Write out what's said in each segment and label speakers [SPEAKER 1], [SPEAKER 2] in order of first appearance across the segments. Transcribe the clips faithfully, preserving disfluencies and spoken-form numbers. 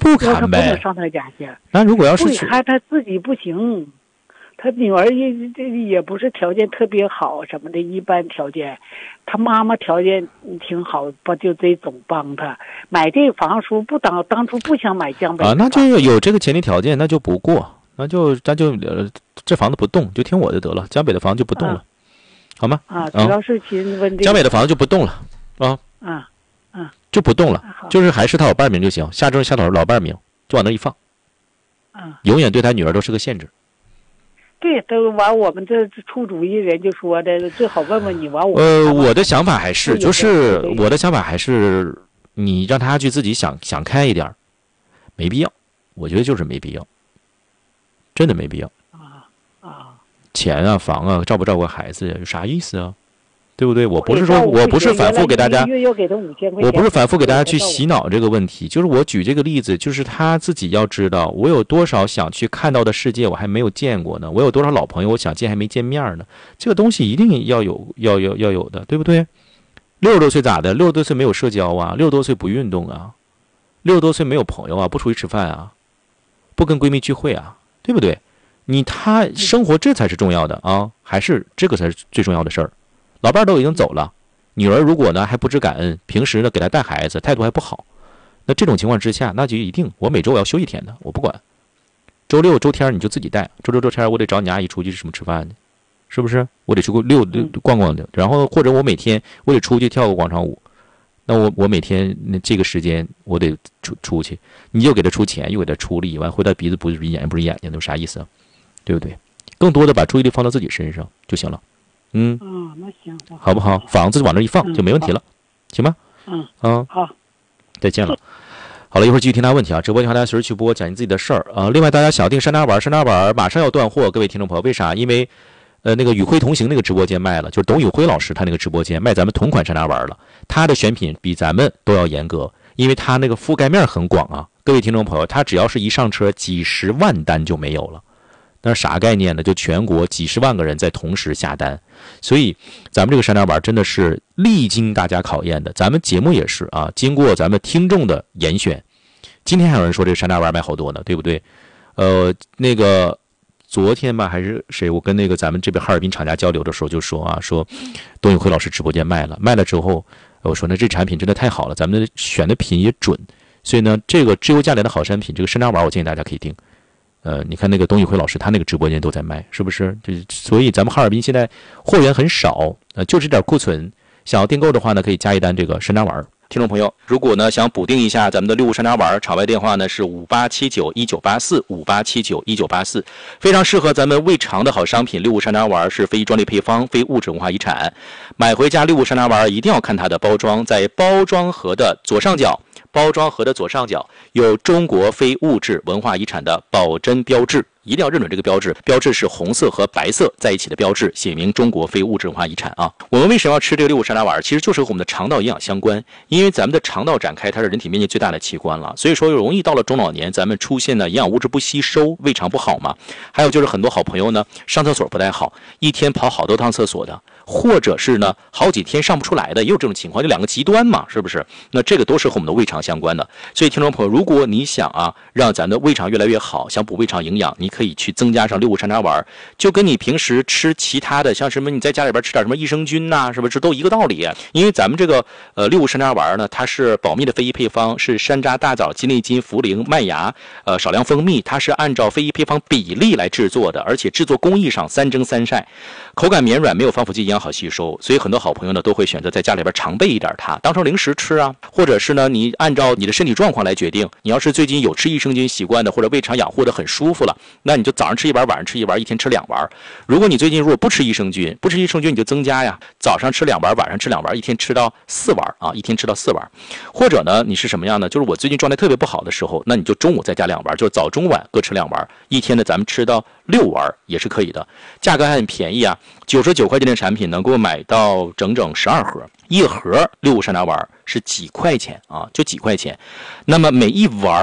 [SPEAKER 1] 不看呗。
[SPEAKER 2] 不能上他家去。
[SPEAKER 1] 那如果要是
[SPEAKER 2] 不看他自己不行，他女儿也这也不是条件特别好什么的，一般条件。他妈妈条件挺好，不就得总帮他买这房书不当当初不想买江北
[SPEAKER 1] 啊，那就有这个前提条件，那就不过，那就那就呃这房子不动，就听我的得了，江北的房子就不动了。啊好吗？
[SPEAKER 2] 啊，主要是亲问
[SPEAKER 1] 江北的房子就不动了啊，
[SPEAKER 2] 啊啊，
[SPEAKER 1] 就不动了，就是还是他老伴名就行，下周下头老伴名就往那一放，
[SPEAKER 2] 啊，
[SPEAKER 1] 永远对他女儿都是个限制。
[SPEAKER 2] 对，都完我们这出主意人就说的，最好问问你完我。
[SPEAKER 1] 呃，我的想法还是，就是我的想法还是，你让他去自己想想开一点，没必要，我觉得就是没必要，真的没必要。
[SPEAKER 2] 啊啊。
[SPEAKER 1] 钱啊，房啊，照不照顾孩子呀？有啥意思啊？对不对？我不是说，我不是反复给大家，我不是反复给大家去洗脑这个问题，就是我举这个例子，就是他自己要知道，我有多少想去看到的世界，我还没有见过呢；我有多少老朋友，我想见还没见面呢。这个东西一定要有，要有，要有的，对不对？六十多岁咋的？六十多岁没有社交啊？六十多岁不运动啊？六十多岁没有朋友啊？不出去吃饭啊？不跟闺蜜聚会啊？对不对？你他生活这才是重要的啊，还是这个才是最重要的事儿。老伴都已经走了，女儿如果呢还不知感恩，平时呢给他带孩子态度还不好，那这种情况之下，那就一定我每周我要休一天的，我不管。周六周天你就自己带，周六周天我得找你阿姨出去什么吃饭去，是不是？我得去溜逛逛的，然后或者我每天我得出去跳个广场舞，那我我每天那这个时间我得出出去，你又给他出钱，又给他出力，完回到鼻子不是鼻眼不是眼睛，有啥意思啊？对不对？更多的把注意力放到自己身上就行了。嗯，
[SPEAKER 2] 嗯，那行，
[SPEAKER 1] 好不好？房子往那一放就没问题了，行吗？
[SPEAKER 2] 嗯，
[SPEAKER 1] 啊，
[SPEAKER 2] 好，
[SPEAKER 1] 再见了。好了，一会儿继续听大家问题啊，直播间大家随时去播，讲你自己的事儿啊。另外，大家想要订山楂丸，山楂丸马上要断货，各位听众朋友，为啥？因为呃，那个与辉同行那个直播间卖了，就是董宇辉老师他那个直播间卖咱们同款山楂丸了，他的选品比咱们都要严格，因为他那个覆盖面很广啊。各位听众朋友，他只要是一上车，几十万单就没有了。那是啥概念呢？就全国几十万个人在同时下单，所以咱们这个山楂丸真的是历经大家考验的。咱们节目也是啊，经过咱们听众的严选。今天还有人说这个山楂丸卖好多呢，对不对？呃，那个昨天吧还是谁，我跟那个咱们这边哈尔滨厂家交流的时候就说啊，说董宇辉老师直播间卖了，卖了之后，我说那这产品真的太好了，咱们选的品也准，所以呢，这个自由价廉的好产品，这个山楂丸我建议大家可以订。呃，你看那个董宇辉老师，他那个直播间都在卖，是不是？这所以咱们哈尔滨现在货源很少，呃，就这点库存，想要订购的话呢，可以加一单这个山楂丸。听众朋友，如果呢想补订一下咱们的六物山楂丸，场外电话呢是五八七九一九八四五八七九一九八四，非常适合咱们胃肠的好商品。六物山楂丸是非专利配方，非物质文化遗产。买回家六物山楂丸一定要看它的包装，在包装盒的左上角。包装盒的左上角有中国非物质文化遗产的保真标志，一定要认准这个标志，标志是红色和白色在一起的标志，写明中国非物质文化遗产啊。我们为什么要吃这个六物山楂丸？其实就是和我们的肠道营养相关，因为咱们的肠道展开它是人体面积最大的器官了，所以说容易到了中老年咱们出现的营养物质不吸收，胃肠不好嘛。还有就是很多好朋友呢上厕所不太好，一天跑好多趟厕所的，或者是呢好几天上不出来的，也有这种情况，就两个极端嘛，是不是？那这个都是和我们的胃肠相关的。所以听众朋友，如果你想啊让咱的胃肠越来越好，想补胃肠营养，你可以去增加上六物山楂丸，就跟你平时吃其他的像什么你在家里边吃点什么益生菌呐、啊，是不是都一个道理？因为咱们这个呃六物山楂丸呢，它是保密的非遗配方，是山楂、大枣、鸡内金、茯苓、麦芽、呃少量蜂蜜，它是按照非遗配方比例来制作的，而且制作工艺上三蒸三晒，口感绵软，没有防腐剂，营养好吸收。所以很多好朋友呢都会选择在家里边常备一点它，当成零食吃啊，或者是呢你按照你的身体状况来决定。你要是最近有吃益生菌习惯的，或者胃肠养护的很舒服了，那你就早上吃一丸，晚上吃一丸，一天吃两丸。如果你最近如果不吃益生菌，不吃益生菌你就增加呀，早上吃两丸，晚上吃两丸，一天吃到四丸啊，一天吃到四丸。或者呢，你是什么样呢？就是我最近状态特别不好的时候，那你就中午再加两丸，就是早中晚各吃两丸，一天呢咱们吃到六丸也是可以的，价格还很便宜啊，九十九块钱的产品能够买到整整十二盒，一盒六物山楂丸是几块钱啊，就几块钱。那么每一丸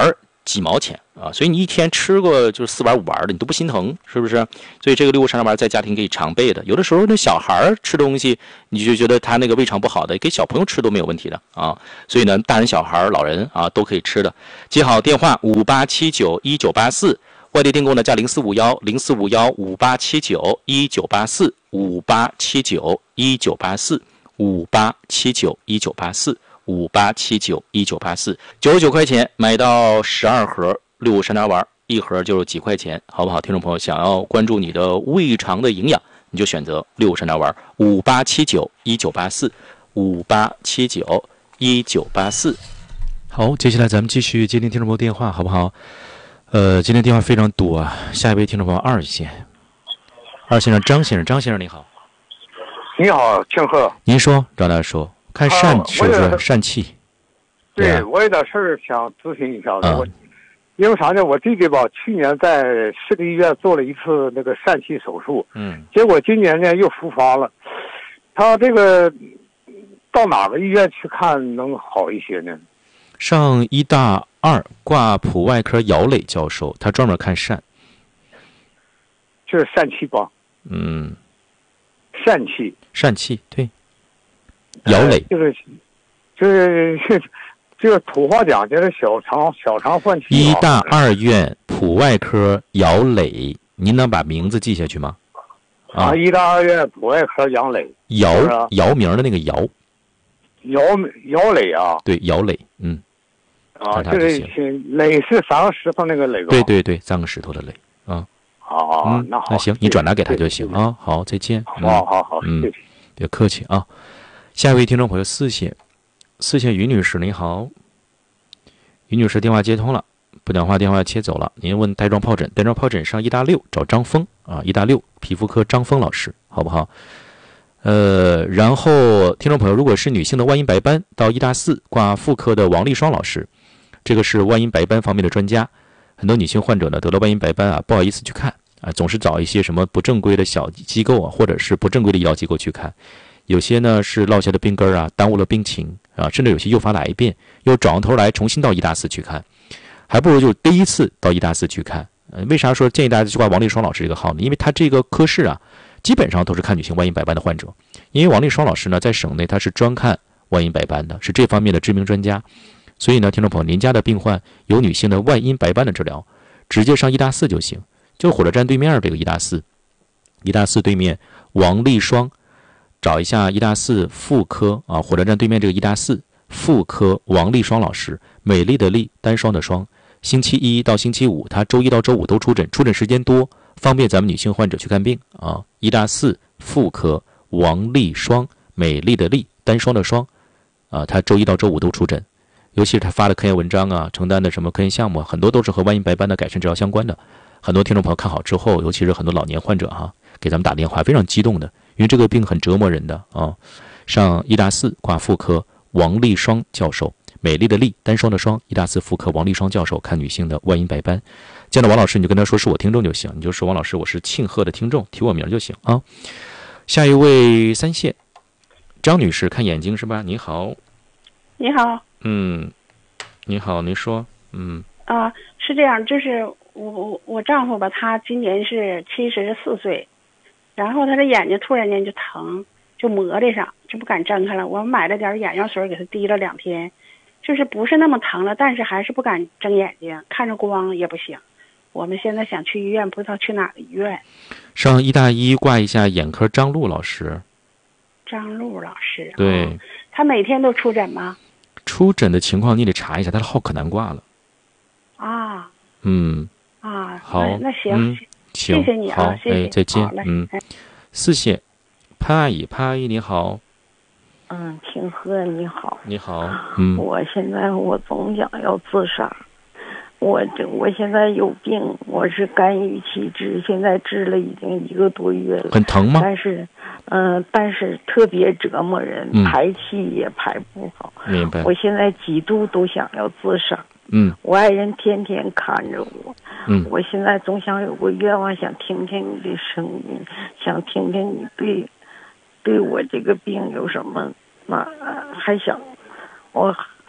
[SPEAKER 1] 几毛钱啊，所以你一天吃过就是四碗五碗的，你都不心疼，是不是？所以这个六物山楂丸在家庭可以常备的。有的时候那小孩吃东西，你就觉得他那个胃肠不好的，给小朋友吃都没有问题的啊。所以呢，大人、小孩、老人啊都可以吃的。记好电话五八七九一九八四，外地订购呢加零四五幺零四五幺五八七九一九八四五八七九一九八四五八七九一九八四。五八七九一九八四，九十九块钱买到十二盒六物山楂丸，一盒就是几块钱，好不好？听众朋友，想要关注你的胃肠的营养，你就选择六物山楂丸，五八七九一九八四，五八七九一九八四。好，接下来咱们继续接听听众朋友电话，好不好？呃，今天电话非常多啊，下一位听众朋友二线，二线上张先生，张先生你好。
[SPEAKER 3] 你好，庆贺。
[SPEAKER 1] 您说，赵大叔。看疝是不是疝气？
[SPEAKER 3] 对，
[SPEAKER 1] 对啊、
[SPEAKER 3] 我有点事儿想咨询一下子。
[SPEAKER 1] 嗯、
[SPEAKER 3] 我因为啥呢？我弟弟吧，去年在市立医院做了一次那个疝气手术，
[SPEAKER 1] 嗯，
[SPEAKER 3] 结果今年呢又复发了。他这个到哪个医院去看能好一些呢？
[SPEAKER 1] 上医大二挂普外科姚磊教授，他专门看疝。
[SPEAKER 3] 就是疝气吧？
[SPEAKER 1] 嗯，
[SPEAKER 3] 疝气。
[SPEAKER 1] 疝气，对。姚磊，
[SPEAKER 3] 这个，这个，这个土话讲就是小肠小肠换气。
[SPEAKER 1] 医大二院普外科姚磊，您能把名字记下去吗？
[SPEAKER 3] 啊，医大二院普外科杨磊。
[SPEAKER 1] 姚姚明的那个姚。
[SPEAKER 3] 姚姚磊啊。
[SPEAKER 1] 对，姚磊，嗯。
[SPEAKER 3] 啊，这个磊是三个石头那个磊吧？
[SPEAKER 1] 对对对，三个石头的磊啊。
[SPEAKER 3] 好，
[SPEAKER 1] 嗯，
[SPEAKER 3] 那好，
[SPEAKER 1] 那行，你转达给他就行啊。好，再见。
[SPEAKER 3] 好好好，
[SPEAKER 1] 嗯，
[SPEAKER 3] 谢谢。
[SPEAKER 1] 别客气啊。下一位听众朋友四线，四线于女士您好，于女士电话接通了，不讲话电话切走了。您问带状疱疹，带状疱疹上医大六找张峰啊，医大六皮肤科张峰老师，好不好？呃，然后听众朋友，如果是女性的外阴白斑，到医大四挂妇科的王丽双老师，这个是外阴白斑方面的专家。很多女性患者呢得了外阴白斑啊，不好意思去看啊，总是找一些什么不正规的小机构啊，或者是不正规的医疗机构去看。有些呢是落下的病根啊，耽误了病情啊，甚至有些诱发了癌变，又转过头来重新到医大四去看，还不如就第一次到医大四去看。呃，为啥说建议大家去挂王丽双老师这个号呢？因为他这个科室啊，基本上都是看女性外阴白斑的患者。因为王丽双老师呢，在省内他是专看外阴白斑的，是这方面的知名专家。所以呢，听众朋友，您家的病患有女性的外阴白斑的治疗，直接上医大四就行，就火车站对面这个医大四，医大四对面王丽双。找一下医大四妇科啊，火车站对面这个医大四妇科王丽双老师，美丽的丽，单双的双。星期一到星期五，他周一到周五都出诊，出诊时间多，方便咱们女性患者去看病啊。医大四妇科王丽双，美丽的丽，单双的双啊，他周一到周五都出诊，尤其是他发的科研文章啊，承担的什么科研项目，很多都是和外阴白斑的改善治疗相关的。很多听众朋友看好之后，尤其是很多老年患者哈、啊，给咱们打电话，非常激动的。因为这个病很折磨人的啊，上医大四挂妇科王丽双教授，美丽的丽，单双的双，医大四妇科王丽双教授看女性的外阴白斑。见到王老师，你就跟他说是我听众就行，你就说王老师我是庆贺的听众，提我名就行啊。下一位三线，张女士看眼睛是吧？你好，
[SPEAKER 4] 你好，
[SPEAKER 1] 嗯，你好，您说，嗯
[SPEAKER 4] 啊，是这样，就是我我我丈夫吧，他今年是七十四岁。然后他的眼睛突然间就疼，就磨的上，就不敢睁开了。我买了点眼药水给他滴了两天，就是不是那么疼了，但是还是不敢睁眼睛，看着光也不行。我们现在想去医院，不知道去哪个医院。
[SPEAKER 1] 上医大一挂一下眼科张璐老师。
[SPEAKER 4] 张璐老师，
[SPEAKER 1] 对、
[SPEAKER 4] 哦，他每天都出诊吗？
[SPEAKER 1] 出诊的情况你得查一下，他的号可难挂了。
[SPEAKER 4] 啊。
[SPEAKER 1] 嗯。
[SPEAKER 4] 啊，
[SPEAKER 1] 好，
[SPEAKER 4] 那, 那行。
[SPEAKER 1] 嗯
[SPEAKER 4] 谢谢你啊，
[SPEAKER 1] 好，
[SPEAKER 4] 谢谢，
[SPEAKER 1] 哎，再见，嗯，
[SPEAKER 4] 哎、
[SPEAKER 1] 四线，潘阿姨，潘阿姨你好，
[SPEAKER 5] 嗯，庆贺你好，
[SPEAKER 1] 你好，嗯，
[SPEAKER 5] 我现在我总想要自杀，我这我现在有病，我是肝郁气滞，现在治了已经一个多月了，
[SPEAKER 1] 很疼吗？
[SPEAKER 5] 但是，嗯、呃，但是特别折磨人，
[SPEAKER 1] 嗯、
[SPEAKER 5] 排气也排不好，
[SPEAKER 1] 明白。
[SPEAKER 5] 我现在几度都想要自杀，
[SPEAKER 1] 嗯，
[SPEAKER 5] 我爱人天天看着我。
[SPEAKER 1] 嗯，
[SPEAKER 5] 我现在总想有个愿望，想听听你的声音，想听听你对对我这个病有什么，那还想我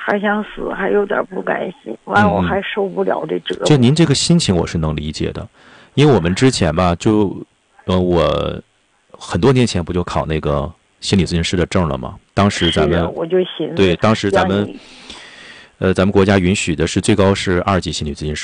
[SPEAKER 5] 还想死，还有点不甘心，完我还受不了这折磨。
[SPEAKER 1] 就您这个心情我是能理解的，因为我们之前吧，就呃我很多年前不就考那个心理咨询师的证了吗？当时咱们
[SPEAKER 5] 我就寻思，
[SPEAKER 1] 对，当时咱们呃咱们国家允许的是最高是二级心理咨询师。